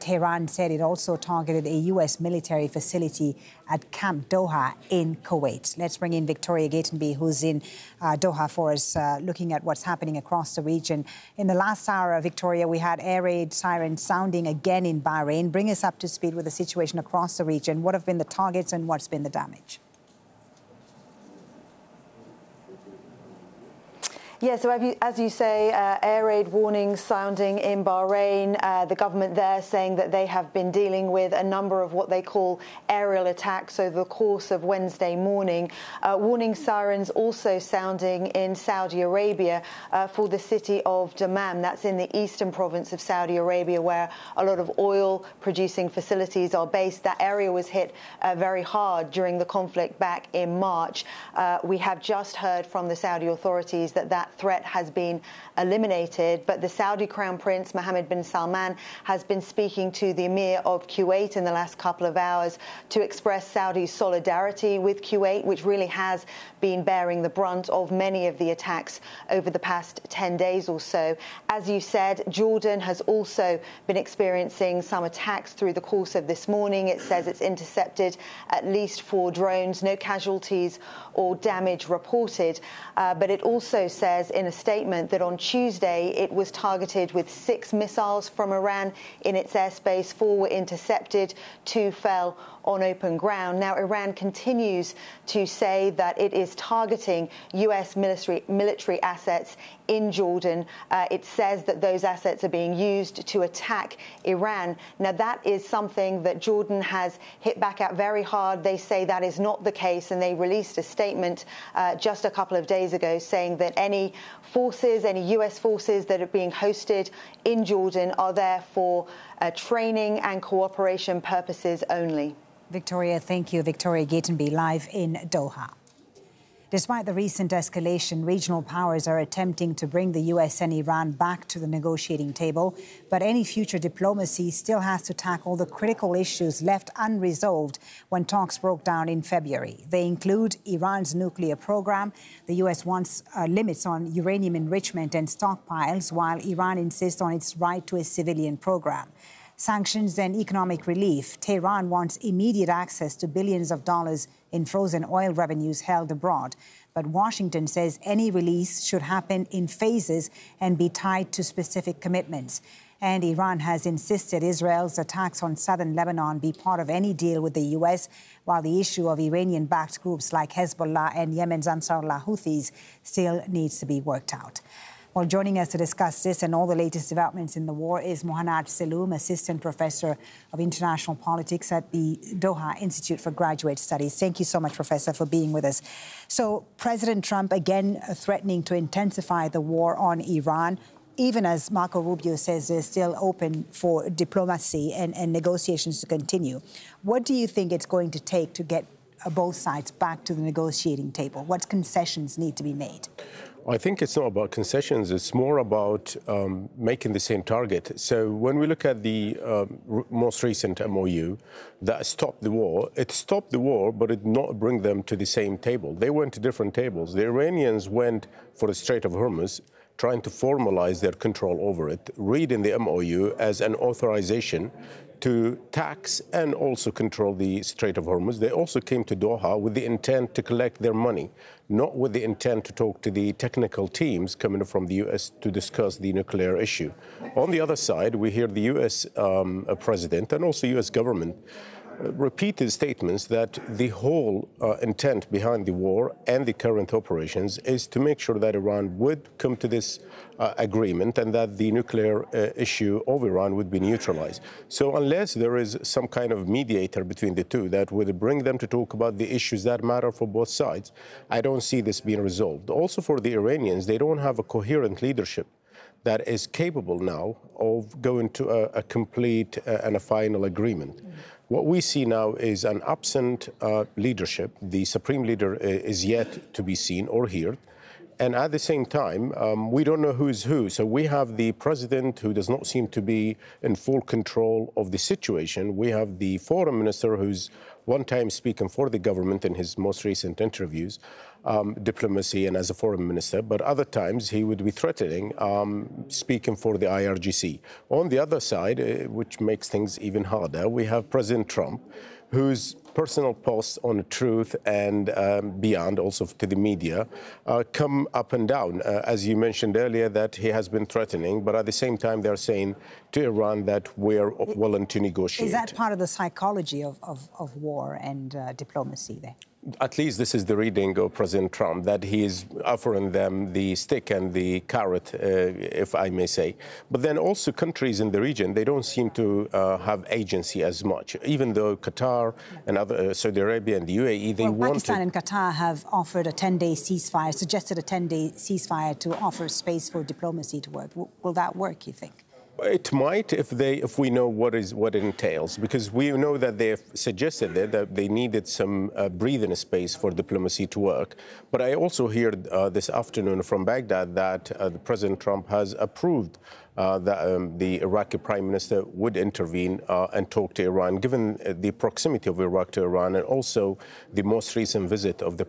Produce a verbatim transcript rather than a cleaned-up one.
Tehran said it also targeted a U S military facility at Camp Doha in Kuwait. Let's bring in Victoria Gatenby, who's in uh, Doha for us, uh, looking at what's happening across the region. In the last hour, Victoria, we had air raid sirens sounding again in Bahrain. Bring us up to speed with the situation across the region. What have been the targets and what's been the damage? Yeah, so as you, as you say, uh, air raid warnings sounding in Bahrain. Uh, the government there saying that they have been dealing with a number of what they call aerial attacks over the course of Wednesday morning. Uh, warning sirens also sounding in Saudi Arabia uh, for the city of Dammam. That's in the eastern province of Saudi Arabia, where a lot of oil-producing facilities are based. That area was hit uh, very hard during the conflict back in March. Uh, we have just heard from the Saudi authorities that that threat has been eliminated, but the Saudi Crown Prince Mohammed bin Salman has been speaking to the Emir of Kuwait in the last couple of hours to express Saudi's solidarity with Kuwait, which really has been bearing the brunt of many of the attacks over the past ten days or so. As you said, Jordan has also been experiencing some attacks through the course of this morning. It says it's intercepted at least four drones, no casualties or damage reported, uh, but it also says in a statement that on Tuesday it was targeted with six missiles from Iran in its airspace. Four were intercepted, two fell on open ground. Now, Iran continues to say that it is targeting U S military, military assets in Jordan. Uh, it says that those assets are being used to attack Iran. Now, that is something that Jordan has hit back at very hard. They say that is not the case, and they released a statement uh, just a couple of days ago saying that any forces, any U S forces that are being hosted in Jordan are there for uh, training and cooperation purposes only. Victoria, thank you. Victoria Gatenby, live in Doha. Despite the recent escalation, regional powers are attempting to bring the U S and Iran back to the negotiating table. But any future diplomacy still has to tackle the critical issues left unresolved when talks broke down in February. They include Iran's nuclear program. The U S wants uh, limits on uranium enrichment and stockpiles, while Iran insists on its right to a civilian program. Sanctions and economic relief. Tehran wants immediate access to billions of dollars in frozen oil revenues held abroad. But Washington says any release should happen in phases and be tied to specific commitments. And Iran has insisted Israel's attacks on southern Lebanon be part of any deal with the U S, while the issue of Iranian-backed groups like Hezbollah and Yemen's Ansarullah Houthis still needs to be worked out. Well, joining us to discuss this and all the latest developments in the war is Mohanad Saloom, Assistant Professor of International Politics at the Doha Institute for Graduate Studies. Thank you so much, Professor, for being with us. So, President Trump again threatening to intensify the war on Iran, even as Marco Rubio says they're still open for diplomacy and, and negotiations to continue. What do you think it's going to take to get uh, both sides back to the negotiating table? What concessions need to be made? I think it's not about concessions. It's more about um, making the same target. So when we look at the um, most recent M O U that stopped the war, it stopped the war, but it did not bring them to the same table. They went to different tables. The Iranians went for the Strait of Hormuz, trying to formalize their control over it, read in the M O U as an authorization to tax and also control the Strait of Hormuz. They also came to Doha with the intent to collect their money, not with the intent to talk to the technical teams coming from the U S to discuss the nuclear issue. On the other side, we hear the U S um, president and also U S government uh, repeated statements that the whole uh, intent behind the war and the current operations is to make sure that Iran would come to this uh, agreement and that the nuclear uh, issue of Iran would be neutralized. So unless there is some kind of mediator between the two that would bring them to talk about the issues that matter for both sides, I don't see this being resolved. Also for the Iranians, they don't have a coherent leadership that is capable now of going to a, a complete uh, and a final agreement. Mm-hmm. What we see now is an absent uh, leadership. The supreme leader is yet to be seen or heard. And at the same time, um, we don't know who's who. So we have the president who does not seem to be in full control of the situation. We have the foreign minister who's one time speaking for the government in his most recent interviews. um, diplomacy and as a foreign minister, but other times he would be threatening, um, speaking for the I R G C. On the other side, uh, which makes things even harder, we have President Trump, whose personal posts on truth and um, beyond, also to the media, uh, come up and down. Uh, as you mentioned earlier, that he has been threatening, but at the same time, they're saying to Iran that we're willing to negotiate. Is that part of the psychology of, of, of war and uh, diplomacy there? At least this is the reading of President Trump, that he is offering them the stick and the carrot, uh, if I may say. But then also countries in the region, they don't seem to uh, have agency as much, even though Qatar and other, uh, Saudi Arabia and the U A E, they well, want Pakistan to... and Qatar have offered a ten-day ceasefire, suggested a ten-day ceasefire to offer space for diplomacy to work. W- will that work, you think? It might if they if we know what is what it entails, because we know that they have suggested that, that they needed some uh, breathing space for diplomacy to work. But I also heard uh, this afternoon from Baghdad that uh, President Trump has approved uh, that um, the Iraqi Prime Minister would intervene uh, and talk to Iran, given the proximity of Iraq to Iran and also the most recent visit of the